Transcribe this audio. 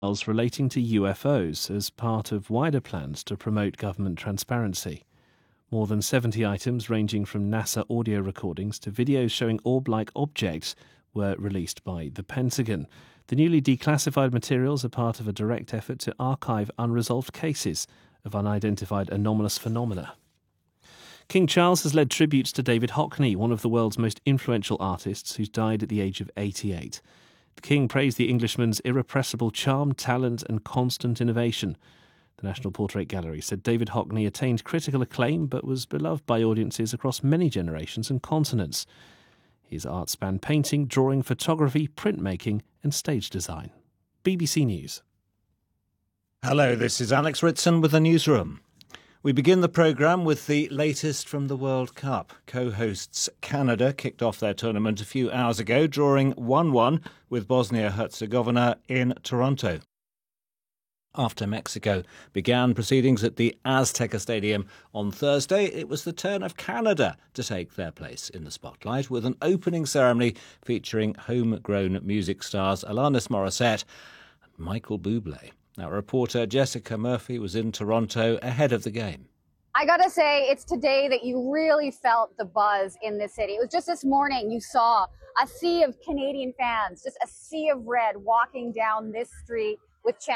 relating to UFOs as part of wider plans to promote government transparency. More than 70 items ranging from NASA audio recordings to videos showing orb-like objects were released by the Pentagon. The newly declassified materials are part of a direct effort to archive unresolved cases of unidentified anomalous phenomena. King Charles has led tributes to David Hockney, one of the world's most influential artists who's died at the age of 88. The King praised the Englishman's irrepressible charm, talent and constant innovation. The National Portrait Gallery said David Hockney attained critical acclaim but was beloved by audiences across many generations and continents. His art spanned painting, drawing, photography, printmaking and stage design. BBC News. Hello, this is Alex Ritson with the Newsroom. We begin the programme with the latest from the World Cup. Co-hosts Canada kicked off their tournament a few hours ago, drawing 1-1 with Bosnia-Herzegovina in Toronto. After Mexico began proceedings at the Azteca Stadium on Thursday, it was the turn of Canada to take their place in the spotlight with an opening ceremony featuring homegrown music stars Alanis Morissette and Michael Bublé. Now, reporter Jessica Murphy was in Toronto ahead of the game. I gotta say, it's today that you really felt the buzz in this city. It was just this morning you saw a sea of Canadian fans, just a sea of red walking down this street with